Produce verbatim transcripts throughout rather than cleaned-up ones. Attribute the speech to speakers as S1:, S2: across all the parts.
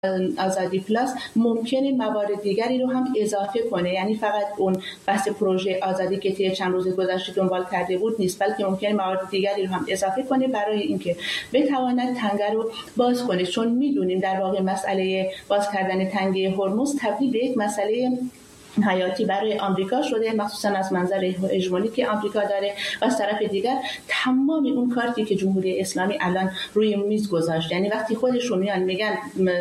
S1: آزادی پلاس ممکنه موارد دیگری رو هم اضافه کنه، یعنی فقط اون بحث پروژه آزادی که طی چند روز گذشته دنبال کرده بود نیست، بلکه ممکنه موارد دیگری رو هم اضافه کنه برای اینکه بتواند تنگه رو باز کنه. چون میدونیم در واقع مسئله باز کردن تنگه هرمز تبدیل به یک مسئله حیاتی برای آمریکا شده، مخصوصا از منظر هژمونی که آمریکا داره، و از طرف دیگر تمام اون کارتی که جمهوری اسلامی الان روی میز گذاشت، یعنی وقتی خودشون میان میگن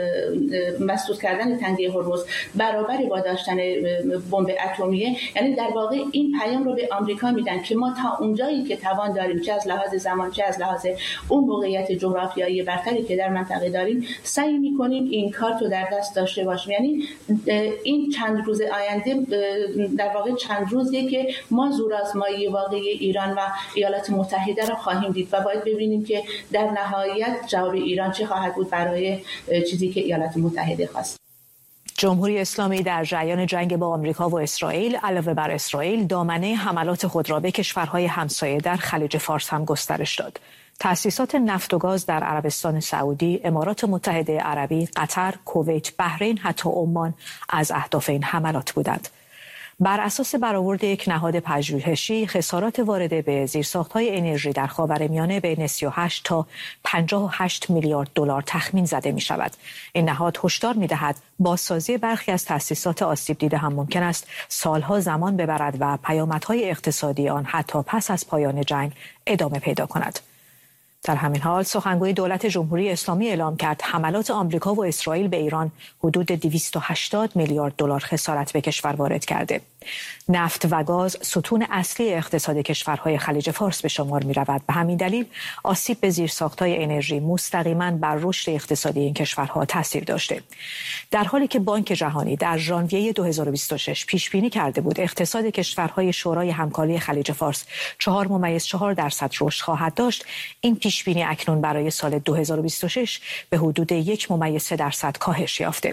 S1: مسدود کردن تنگه هرمز برابر با داشتن بمب اتمیه، یعنی در واقع این پیام رو به آمریکا میدن که ما تا اونجایی که توان داریم، چه از لحاظ زمان چه از لحاظ اون موقعیت جغرافیایی برتری که در منطقه داریم، سعی میکنیم این کارت رو در دست داشته باشیم. یعنی این چند روز آینده در واقع چند روزیه که ما زورآزمایی واقعی ایران و ایالات متحده را خواهیم دید و باید ببینیم که در نهایت جواب ایران چه خواهد بود برای چیزی که ایالات متحده خواست.
S2: جمهوری اسلامی در جریان جنگ با آمریکا و اسرائیل علاوه بر اسرائیل دامنه حملات خود را به کشورهای همسایه در خلیج فارس هم گسترش داد. تأسیسات نفت و گاز در عربستان سعودی، امارات متحده عربی، قطر، کویت، بحرین حتی عمان از اهداف این حملات بودند. بر اساس برآورد یک نهاد پژوهشی، خسارات وارده به زیرساخت‌های انرژی در خاورمیانه بین سی و هشت تا پنجاه و هشت میلیارد دلار تخمین زده می شود. این نهاد هشدار می دهد بازسازی برخی از تأسیسات آسیب دیده هم ممکن است سالها زمان ببرد و پیامدهای اقتصادی آن حتی پس از پایان جنگ ادامه پیدا کند. در همین حال سخنگوی دولت جمهوری اسلامی اعلام کرد حملات آمریکا و اسرائیل به ایران حدود دویست و هشتاد میلیارد دلار خسارت به کشور وارد کرده. نفت و گاز ستون اصلی اقتصاد کشورهای خلیج فارس به شمار می رود. به همین دلیل آسیب به زیرساخت‌های انرژی مستقیما بر رشد اقتصادی این کشورها تاثیر داشته. در حالی که بانک جهانی در ژانویه دو هزار و بیست و شش پیش بینی کرده بود اقتصاد کشورهای شورای همکاری خلیج فارس چهار ممیز چهار درصد رشد خواهد داشت، این پیش بینی اکنون برای سال دو هزار و بیست و شش به حدود یک ممیز سه درصد کاهش یافته.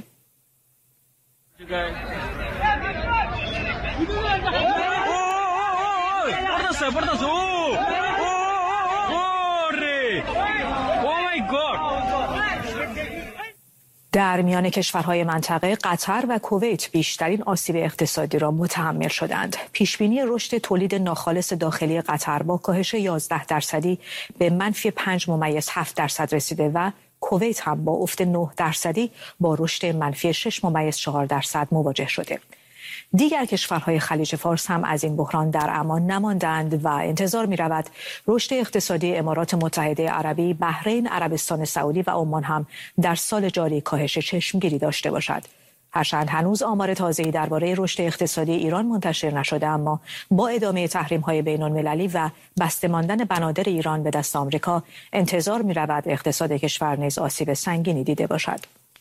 S2: در میان کشورهای منطقه قطر و کویت بیشترین آسیب اقتصادی را متحمل شدند. پیشبینی رشد تولید ناخالص داخلی قطر با کاهش یازده درصدی به منفی پنج ممیز هفت درصد رسیده و کویت هم با افت نه درصدی با رشد منفی شش ممیز چهار درصد مواجه شده. دیگر کشورهای خلیج فارس هم از این بحران در امان نماندند و انتظار می رود رشد اقتصادی امارات متحده عربی، بحرین، عربستان سعودی و عمان هم در سال جاری کاهش چشمگیری داشته باشد. هرچند هنوز آمار تازه‌ای درباره رشد اقتصادی ایران منتشر نشده، اما با ادامه تحریم‌های بین‌المللی و بسته ماندن بنادر ایران به دست آمریکا انتظار می رود اقتصاد کشور نیز آسیب سنگینی دیده باشد.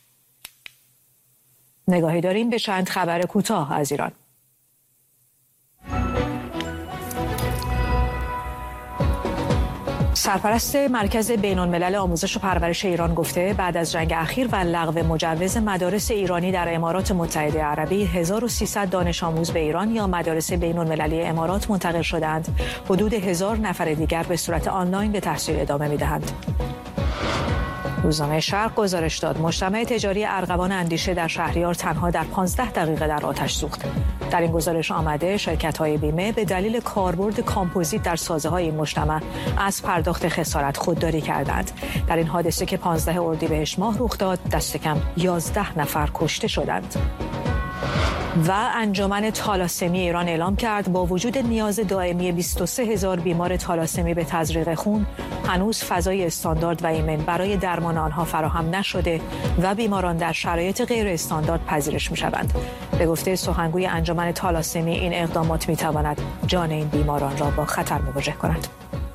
S2: نگاهی داریم به چند خبر کوتاه از ایران. سرپرست مرکز بین‌الملل آموزش و پرورش ایران گفته بعد از جنگ اخیر و لغو مجوز مدارس ایرانی در امارات متحده عربی هزار و سیصد دانش آموز به ایران یا مدارس بین‌المللی امارات منتقل شدند. حدود هزار نفر دیگر به صورت آنلاین به تحصیل ادامه می‌دهند. روزنامه شرق گزارش داد مجتمع تجاری ارغوان اندیشه در شهریار تنها در پانزده دقیقه در آتش سوخت. در این گزارش آمده شرکت‌های بیمه به دلیل کاربرد کامپوزیت در سازه‌های این مجتمع از پرداخت خسارت خودداری کردند. در این حادثه که پانزده اردیبهشت ماه رخ داد دست کم یازده نفر کشته شدند. و انجمن تالاسمی ایران اعلام کرد با وجود نیاز دائمی بیست و سه هزار بیمار تالاسمی به تزریق خون، هنوز فضای استاندارد و ایمن برای درمان آنها فراهم نشده و بیماران در شرایط غیر استاندارد پذیرش می‌شوند. به گفته سخنگوی انجمن تالاسمی این اقدامات می‌تواند جان این بیماران را با خطر مواجه کند.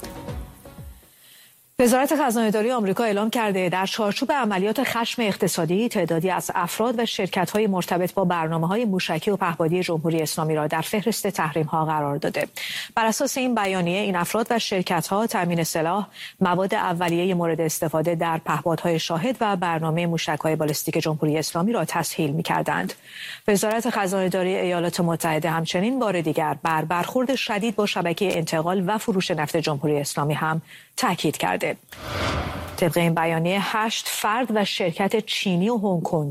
S2: وزارت خزانه‌داری آمریکا اعلام کرده در چارچوب عملیات خشم اقتصادی تعدادی از افراد و شرکت‌های مرتبط با برنامه‌های موشکی و پهپادی جمهوری اسلامی را در فهرست تحریم‌ها قرار داده. بر اساس این بیانیه این افراد و شرکت‌ها تامین سلاح، مواد اولیه مورد استفاده در پهپادهای شاهد و برنامه موشک‌های بالستیک جمهوری اسلامی را تسهیل می‌کردند. وزارت خزانه‌داری ایالات متحده همچنین بار دیگر بر برخورد شدید با شبکه انتقال و فروش نفت جمهوری اسلامی هم تاکید کرده. طبق این بیانیه هشت فرد و شرکت چینی و هنگ کنگ